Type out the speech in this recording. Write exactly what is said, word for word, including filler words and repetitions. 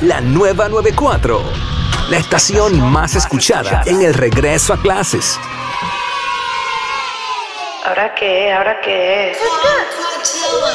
la nueva noventa y cuatro. La estación más escuchada en el regreso a clases. ¿Ahora qué? ¿Ahora qué?